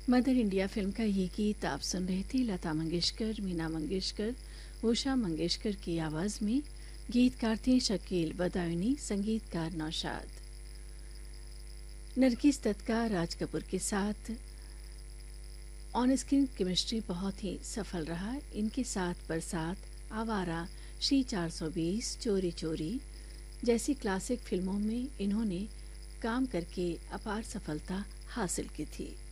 Mother India film का ये गीत आप सुन रहे थे लता मंगेशकर, मीना मंगेशकर, उषा मंगेशकर की आवाज़ में। गीतकार थे शकील बदायूनी, संगीतकार नौशाद। नरगिस दत्त का राज कपूर के साथ ऑन स्क्रीन केमिस्ट्री बहुत ही सफल रहा। इनके साथ बरसात, आवारा, श्री 420, चोरी चोरी जैसी क्लासिक फिल्मों में इन्होंने काम करके अपार सफलता हासिल की थी।